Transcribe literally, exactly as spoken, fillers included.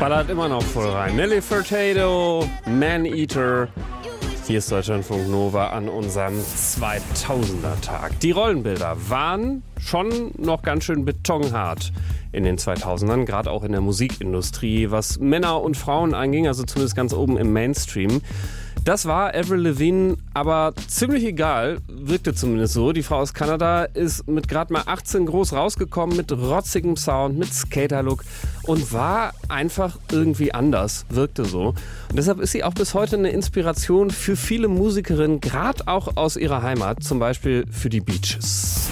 Ballert immer noch voll rein. Nelly Furtado, Man-Eater. Hier ist Deutschlandfunk Nova an unserem zweitausender-Tag. Die Rollenbilder waren schon noch ganz schön betonhart in den zweitausendern, gerade auch in der Musikindustrie, was Männer und Frauen anging, also zumindest ganz oben im Mainstream. Das war Avril Lavigne aber ziemlich egal, wirkte zumindest so. Die Frau aus Kanada ist mit gerade mal achtzehn groß rausgekommen, mit rotzigem Sound, mit Skaterlook und war einfach irgendwie anders, wirkte so. Und deshalb ist sie auch bis heute eine Inspiration für viele Musikerinnen, gerade auch aus ihrer Heimat, zum Beispiel für die Bee Gees.